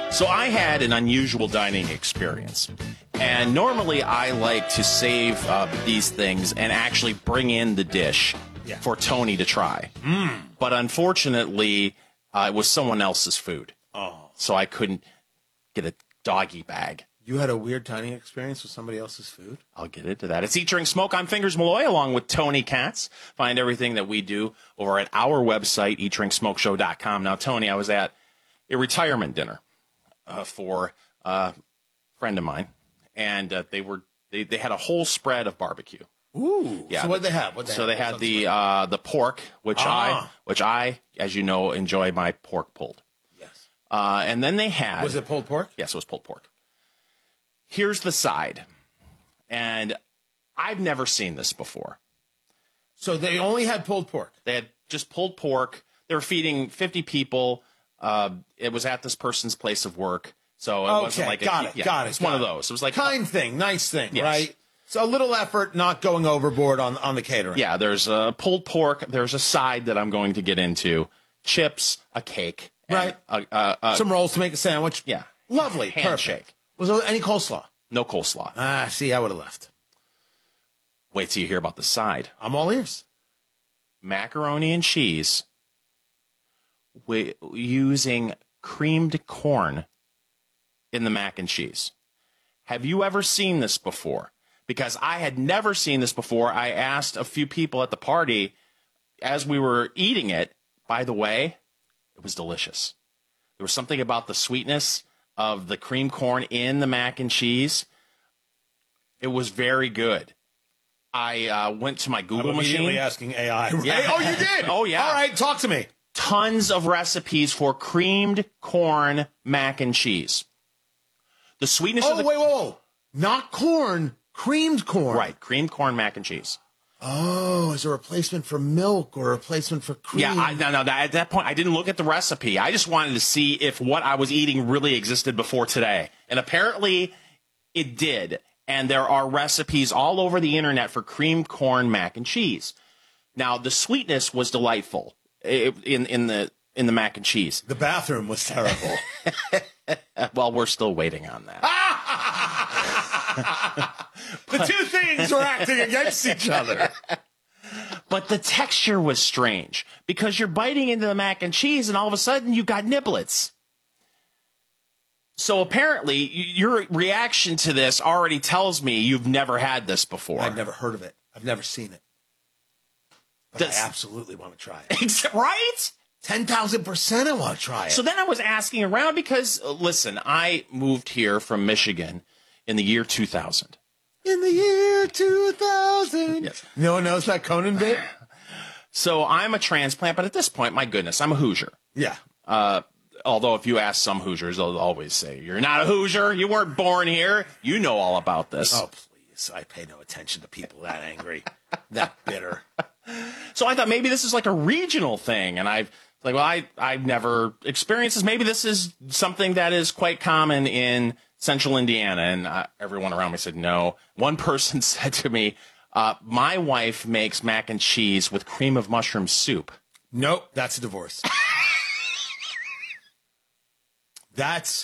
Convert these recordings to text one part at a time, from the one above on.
So I had an unusual dining experience. And normally I like to save these things and actually bring in the dish for Tony to try. But unfortunately, it was someone else's food. Oh. So I couldn't get a doggy bag. You had a weird dining experience with somebody else's food? I'll get into that. It's Eat, Drink, Smoke. I'm Fingers Malloy along with Tony Katz. Find everything that we do over at our website, eatdrinksmokeshow.com. Now, Tony, I was at a retirement dinner for a friend of mine, and they had a whole spread of barbecue. Ooh. Yeah. So what did they have? They had the pork, which I, as you know, enjoy my pork pulled. Yes. And then they had... Was it pulled pork? Yes, it was pulled pork. Here's the side. And I've never seen this before. So they only had pulled pork? They had just pulled pork. They were feeding 50 people. It was at this person's place of work. So it wasn't like got it. It's one of those. It was like nice thing, yes. right? So a little effort, not going overboard on the catering. Yeah, there's pulled pork. There's a side that I'm going to get into. Chips, a cake. Right. Some rolls to make a sandwich. Yeah. Lovely. Handshake. Perfect. Was there any coleslaw? No coleslaw. See, I would have left. Wait till you hear about the side. I'm all ears. Macaroni and cheese using creamed corn in the mac and cheese. Have you ever seen this before? Because I had never seen this before. I asked a few people at the party as we were eating it. By the way, it was delicious. There was something about the sweetness of the cream corn in the mac and cheese. It was very good. I went to my Google machine. Immediately asking AI. Yeah. Hey, oh, you did? Oh, yeah. All right, talk to me. Tons of recipes for creamed corn mac and cheese. The sweetness of the... whoa. Not corn, creamed corn. Right, creamed corn mac and cheese. Oh, as a replacement for milk or a replacement for cream. Yeah, at that point, I didn't look at the recipe. I just wanted to see if what I was eating really existed before today. And apparently, it did. And there are recipes all over the internet for creamed corn mac and cheese. Now, the sweetness was delightful in the mac and cheese. The bathroom was terrible. Well, we're still waiting on that. The two things were acting against each other. But the texture was strange because you're biting into the mac and cheese and all of a sudden you got niblets. So apparently your reaction to this already tells me you've never had this before. I've never heard of it. I've never seen it. But I absolutely want to try it. Right? 10,000% I want to try it. So then I was asking around because, listen, I moved here from Michigan in the year 2000. In the year 2000. Yes. No one knows that Conan bit? So I'm a transplant, but at this point, my goodness, I'm a Hoosier. Yeah. Although if you ask some Hoosiers, they'll always say, you're not a Hoosier. You weren't born here. You know all about this. Oh, please. I pay no attention to people that angry, that bitter. So I thought maybe this is like a regional thing. And I've never experienced this. Maybe this is something that is quite common in central Indiana. And everyone around me said no. One person said to me, my wife makes mac and cheese with cream of mushroom soup. Nope, that's a divorce. That's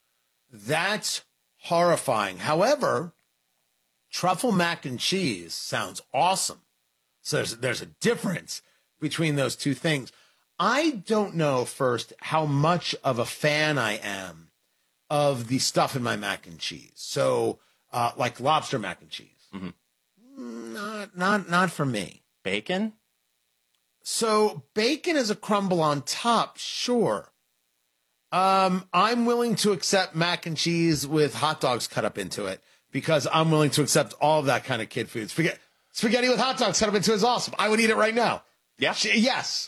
horrifying. However, truffle mac and cheese sounds awesome. So there's a difference between those two things. I don't know, first, how much of a fan I am of the stuff in my mac and cheese. So, like lobster mac and cheese. Mm-hmm. Not for me. Bacon? So bacon is a crumble on top, sure. I'm willing to accept mac and cheese with hot dogs cut up into it because I'm willing to accept all of that kind of kid food. Spaghetti with hot dogs cut up into it is awesome. I would eat it right now. Yeah. Yes.